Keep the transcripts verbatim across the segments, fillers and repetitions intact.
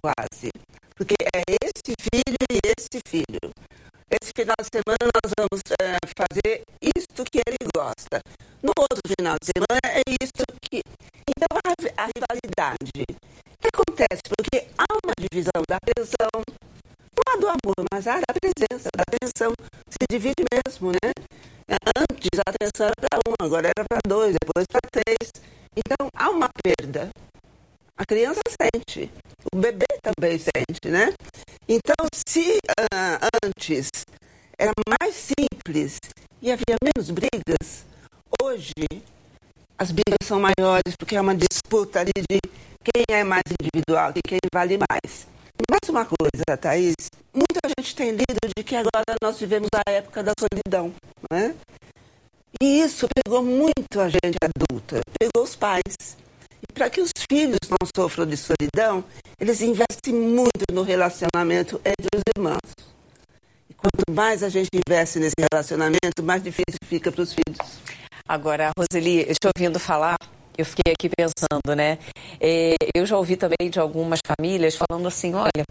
quase. Porque é esse filho e esse filho. Esse final de semana nós vamos é, fazer isto que ele gosta. No outro final de semana é isso que... Então, a, a rivalidade. O que acontece? Porque há uma divisão da atenção, não há do amor, mas há da presença, da atenção. Se divide mesmo, né? Antes a atenção era para um, agora era para dois, depois para três. Então, há uma perda. A criança sente, o bebê também sente, né? Então, se uh, antes era mais simples e havia menos brigas, hoje as brigas são maiores porque é uma disputa ali de quem é mais individual e quem vale mais. E mais uma coisa, Thaís, muita gente tem lido de que agora nós vivemos a época da solidão, né? E isso pegou muito a gente adulta, pegou os pais. E para que os filhos não sofram de solidão, eles investem muito no relacionamento entre os irmãos. E quanto mais a gente investe nesse relacionamento, mais difícil fica para os filhos. Agora, Roseli, eu te ouvindo falar, eu fiquei aqui pensando, né? É, eu já ouvi também de algumas famílias falando assim, olha,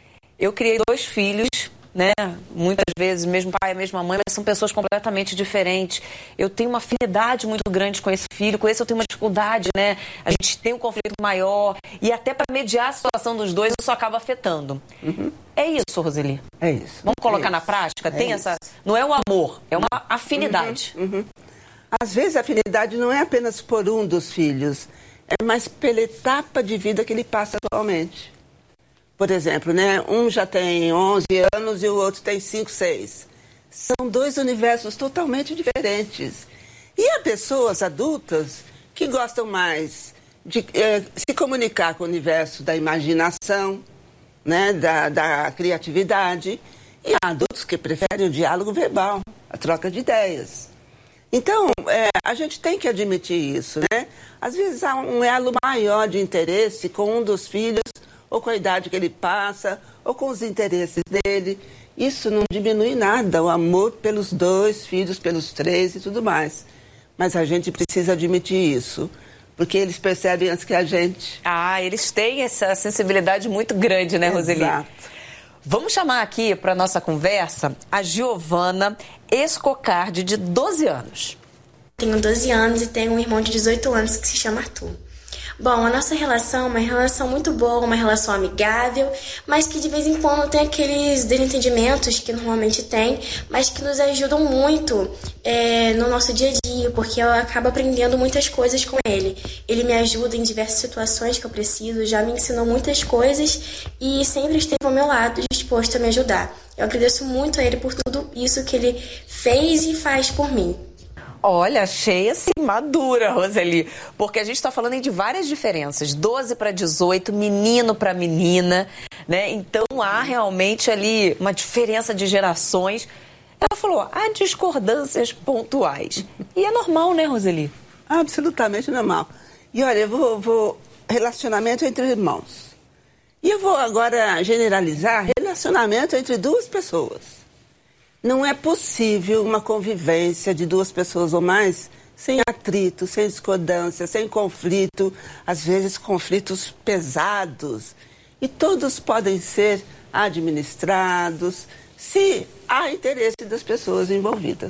eu criei dois filhos, né? Muitas vezes, mesmo pai, a mesma mãe, mas são pessoas completamente diferentes. Eu tenho uma afinidade muito grande com esse filho, com esse eu tenho uma dificuldade, né? A gente tem um conflito maior e até para mediar a situação dos dois, isso acaba afetando. Uhum. É isso, Roseli? É isso. Vamos colocar é na prática? É tem isso. essa... Não é um amor, é uma afinidade. Uhum. Uhum. Às vezes a afinidade não é apenas por um dos filhos, é mais pela etapa de vida que ele passa atualmente. Por exemplo, né, um já tem onze anos e o outro tem cinco, seis. São dois universos totalmente diferentes. E há pessoas adultas que gostam mais de eh, se comunicar com o universo da imaginação, né, da, da criatividade. E há adultos que preferem o diálogo verbal, a troca de ideias. Então, é, a gente tem que admitir isso, né? Às vezes há um elo maior de interesse com um dos filhos, ou com a idade que ele passa, ou com os interesses dele. Isso não diminui nada, o amor pelos dois filhos, pelos três e tudo mais. Mas a gente precisa admitir isso, porque eles percebem antes que a gente. Ah, eles têm essa sensibilidade muito grande, né, Roseli? Exato. Vamos chamar aqui para a nossa conversa a Giovana Escocardi, de doze anos. Tenho doze anos e tenho um irmão de dezoito anos que se chama Arthur. Bom, a nossa relação é uma relação muito boa, uma relação amigável, mas que de vez em quando tem aqueles desentendimentos que normalmente tem, mas que nos ajudam muito é, no nosso dia a dia, porque eu acabo aprendendo muitas coisas com ele. Ele me ajuda em diversas situações que eu preciso, já me ensinou muitas coisas e sempre esteve ao meu lado, disposto a me ajudar. Eu agradeço muito a ele por tudo isso que ele fez e faz por mim. Olha, achei assim, madura, Roseli, porque a gente está falando aí de várias diferenças, doze para dezoito, menino para menina, né? Então há realmente ali uma diferença de gerações. Ela falou, há discordâncias pontuais. E é normal, né, Roseli? Absolutamente normal. E olha, eu vou, vou relacionamento entre irmãos. E eu vou agora generalizar relacionamento entre duas pessoas. Não é possível uma convivência de duas pessoas ou mais sem atrito, sem discordância, sem conflito, às vezes conflitos pesados. E todos podem ser administrados se há interesse das pessoas envolvidas.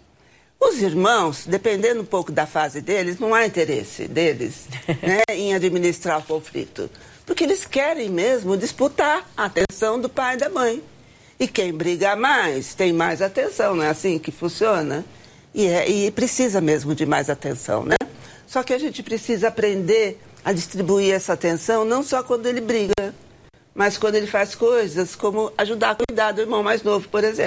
Os irmãos, dependendo um pouco da fase deles, não há interesse deles, né, em administrar o conflito. Porque eles querem mesmo disputar a atenção do pai e da mãe. E quem briga mais tem mais atenção, não é assim que funciona? E, é, e precisa mesmo de mais atenção, né? Só que a gente precisa aprender a distribuir essa atenção não só quando ele briga, mas quando ele faz coisas como ajudar a cuidar do irmão mais novo, por exemplo.